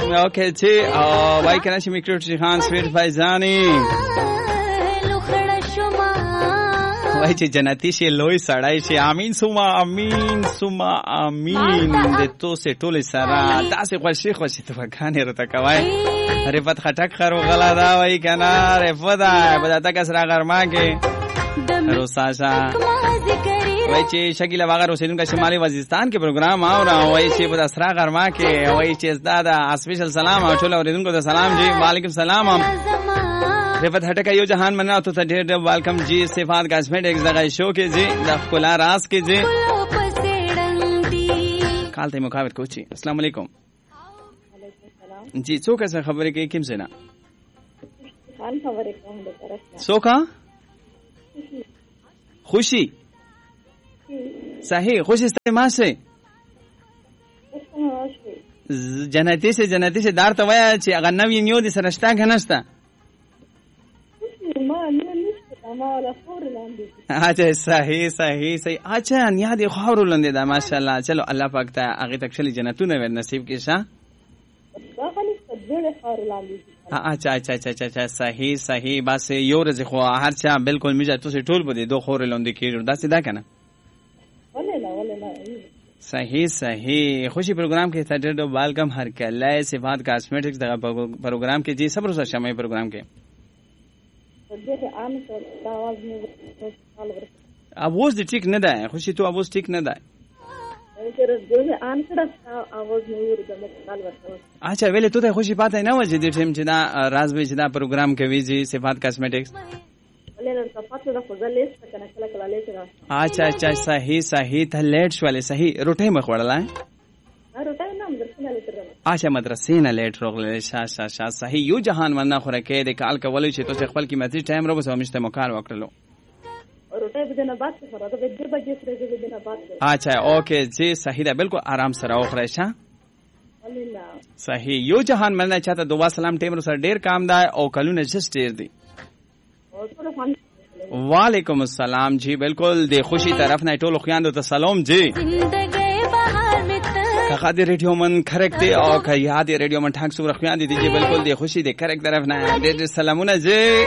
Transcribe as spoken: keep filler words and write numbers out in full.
اوکے جی وای کنه چې میکروټ خان سویټ فایزانی وای چې جنتی شي لوی سړای شي امين سوما امين سوما امين د تو سه ټول سره تاسو خوشي خوشي تفکانې رته کوي رفت خټک خرو غلا دا وای کنه رفت دا بدا کس را غرما کې روساشا وای چې شکیلا واغ روسینو کا شمالي وزیرستان کې پروګرام او را وای چې بدا سرا غرما کې وای چې دا اسپیشل سلام او ټول اوریدونکو ته سلام جی وعلیکم سلام رفت هټکا یو جهان مننه او ته ډېر ډېر ویلکم جی صفات کاسمیټکس دغه شو کې جی د خپل راز کې جی کال ته مخاوت کوچی السلام علیکم جی څوک څه خبرې کوي کوم څه نه خان خبرې کوم د طرف څوک خوشي صحیح خوشي استعمال سے جنتی سے جنتی سے دار ته وای چې اگر نو یې نیو دي سرشتہ غنستا اچھا صحیح صحیح صحیح اچھا نیا دی خور ولندې دا ماشاءالله چلو الله پاک ته هغه تک شلی جنتونه ور نصیب کړي شه اچھا اچھا اچھا اچھا صحیح صحیح بس یو ورځ خو هر چا بالکل میجا تاسو ټول بده دوه خور ولندې کیږي دا سیدا کنه صحیح صحیح خوشی پروگرام کې ته ډېر ویلکم هر کله صفات کاسمیټکس دغه پروگرام کې جی صبر سره شمه پروگرام کې आवाज दे ठीक न दाए खुशी तो आवाज ठीक न दाए अच्छा वेले तो खुशी बात है ना वजह दे टीम जिना राज भी जिना प्रोग्राम के वीजी सिफात कॉस्मेटिक्स अच्छा अच्छा सही सही था लेट्स वाले सही रोटे में खोड़ला है अच्छा मद्रसे نه لیټ روغله شا شا شا صحیح یو جهان مننه خوره کې د کال کولې چې تاسو خپل قیمتي ټایم رو بس همشته مکار وکړلو روټه بدنه بات سره د دې بجې سره د بدنه بات اچھا اوکے جی صحیح ده بالکل آرام سره اوخره شا صحیح یو جهان مننه چاته دوه سلام ټایم رو سره ډیر کام ده او کلونه جست ډیر دي وعلیکم السلام جی بالکل د خوشی طرف نه ټول خویاندو ته سلام جی کخا دی ریڈیو من کھرک دی او که یاد ریڈیو من ٹھاک سو رخیان دی دی بالکل دی خوشی دی کھرک طرف نه ډېر سلامونه جی